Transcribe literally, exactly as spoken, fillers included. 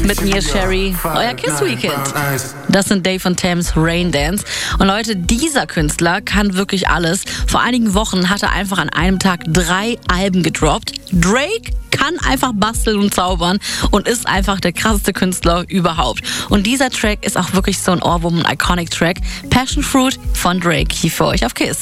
mit Nia Sherry, euer Kiss Weekend. Das sind Dave und Tams Rain Dance. Und Leute, dieser Künstler kann wirklich alles. Vor einigen Wochen hat er einfach an einem Tag drei Alben gedroppt. Drake kann einfach basteln und zaubern und ist einfach der krasseste Künstler überhaupt. Und dieser Track ist auch wirklich so ein Ohrwurm, ein Iconic Track. Passion Fruit von Drake hier für euch auf Kiss.